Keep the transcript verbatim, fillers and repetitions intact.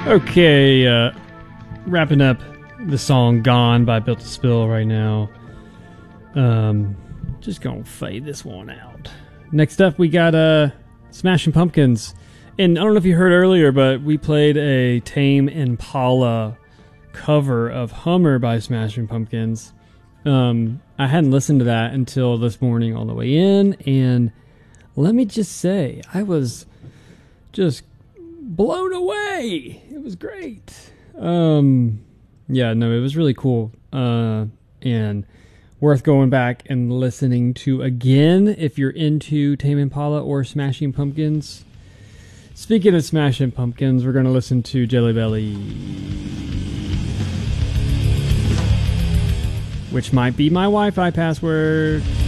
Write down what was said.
Okay, uh, wrapping up the song Gone by Built to Spill right now. Um, just gonna fade this one out. Next up, we got uh, Smashing Pumpkins. And I don't know if you heard earlier, but we played a Tame Impala cover of Hummer by Smashing Pumpkins. Um, I hadn't listened to that until this morning on the way in, and let me just say, I was just blown away. It was great. Um, yeah, no, it was really cool, uh, and worth going back and listening to again if you're into Tame Impala or Smashing Pumpkins. Speaking of Smashing Pumpkins, we're going to listen to Jelly Belly, which might be my Wi-Fi password.